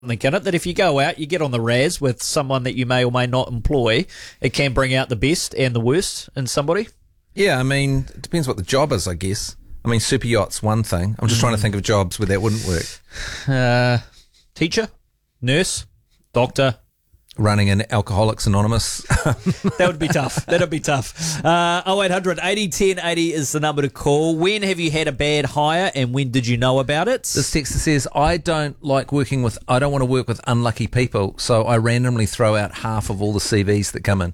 in it that if you go out, you get on the razz with someone that you may or may not employ, it can bring out the best and the worst in somebody? Yeah, I mean, it depends what the job is, I guess. I mean, super yacht's one thing. I'm just trying to think of jobs where that wouldn't work. Teacher, nurse, doctor. Running an Alcoholics Anonymous. That would be tough. That would be tough. 0800 80 10 80 is the number to call. When have you had a bad hire and when did you know about it? This texter says, I don't want to work with unlucky people, so I randomly throw out half of all the CVs that come in.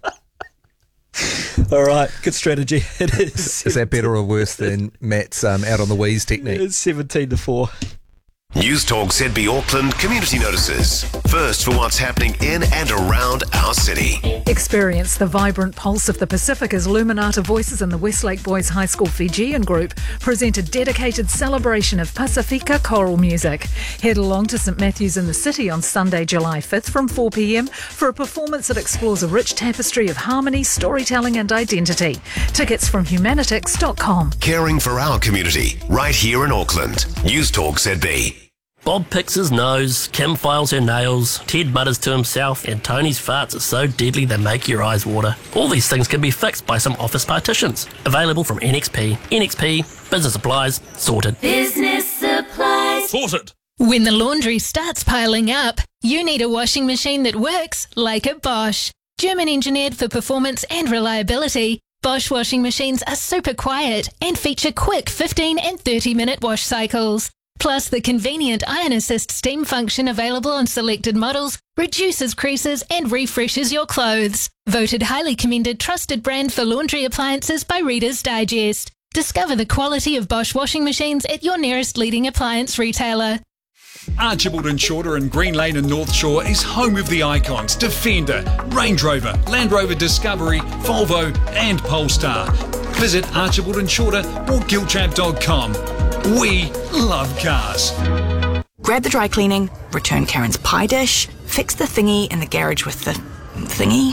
All right, good strategy. It is. Is that better or worse than Matt's out on the wheeze technique? It's 17-4. News Talk ZB Auckland community notices. First for what's happening in and around our city. Experience the vibrant pulse of the Pacific as Luminata Voices and the Westlake Boys High School Fijian Group present a dedicated celebration of Pasifika choral music. Head along to St Matthews in the City on Sunday, July 5th from 4 p.m. for a performance that explores a rich tapestry of harmony, storytelling and identity. Tickets from humanitix.com. Caring for our community, right here in Auckland. News Talk ZB. Bob picks his nose, Kim files her nails, Ted mutters to himself, and Tony's farts are so deadly they make your eyes water. All these things can be fixed by some office partitions. Available from NXP. NXP, business supplies, sorted. Business supplies. Sorted. When the laundry starts piling up, you need a washing machine that works like a Bosch. German engineered for performance and reliability, Bosch washing machines are super quiet and feature quick 15 and 30-minute wash cycles. Plus, the convenient Iron Assist steam function available on selected models reduces creases and refreshes your clothes. Voted highly commended trusted brand for laundry appliances by Reader's Digest. Discover the quality of Bosch washing machines at your nearest leading appliance retailer. Archibald and Shorter in Green Lane and North Shore is home of the icons Defender, Range Rover, Land Rover Discovery, Volvo and Polestar. Visit Archibald and Shorter or giltrap.com. We love cars. Grab the dry cleaning, return Karen's pie dish, fix the thingy in the garage with the thingy.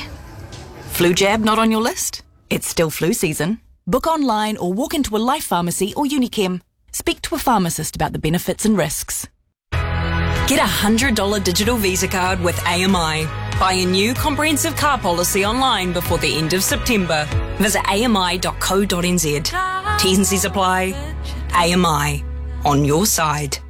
Flu jab not on your list? It's still flu season. Book online or walk into a Life Pharmacy or Unichem. Speak to a pharmacist about the benefits and risks. Get a $100 digital Visa card with AMI. Buy a new comprehensive car policy online before the end of September. Visit ami.co.nz. T's and C's apply. AMI. On your side.